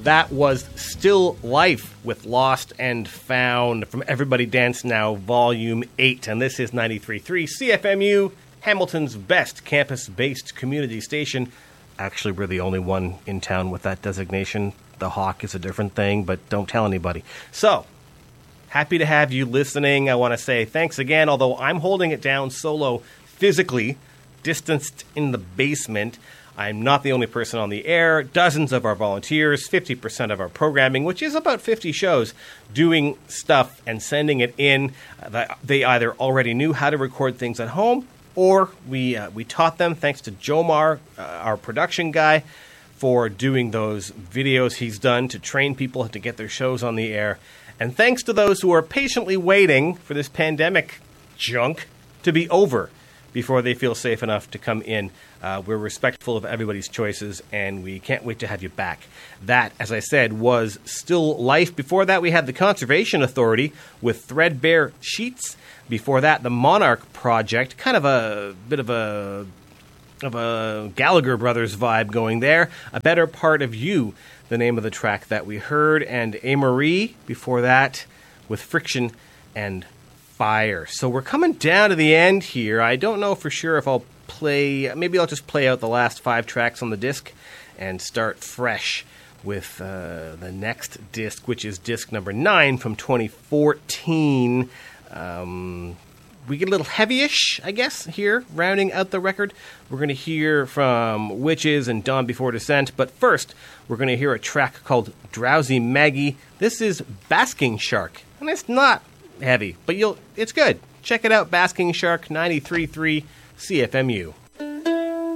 That was Still Life with Lost and Found from Everybody Dance Now, Volume 8. And this is 93.3 CFMU, Hamilton's best campus-based community station. Actually, we're the only one in town with that designation. The Hawk is a different thing, but don't tell anybody. So, happy to have you listening. I want to say thanks again, although I'm holding it down solo physically, distanced in the basement. I'm not the only person on the air. Dozens of our volunteers, 50% of our programming, which is about 50 shows, doing stuff and sending it in. They either already knew how to record things at home, or we taught them, thanks to Jomar, our production guy, for doing those videos he's done to train people to get their shows on the air. And thanks to those who are patiently waiting for this pandemic junk to be over before they feel safe enough to come in. We're respectful of everybody's choices, and we can't wait to have you back. That, as I said, was Still Life. Before that, we had the Conservation Authority with Threadbare Sheets. Before that, the Monarch Project, kind of a bit of a Gallagher Brothers vibe going there. A Better Part of You, the name of the track that we heard. And A-Marie, before that, with Friction and Fire. So we're coming down to the end here. I don't know for sure if I'll maybe I'll just play out the last 5 tracks on the disc and start fresh with the next disc, which is disc number 9 from 2014. We get a little heavy-ish, I guess, here, rounding out the record. We're going to hear from Witches and Dawn Before Descent, but first, we're going to hear a track called Drowsy Maggie. This is Basking Shark, and it's not heavy, but it's good. Check it out, Basking Shark, 93.3 CFMU.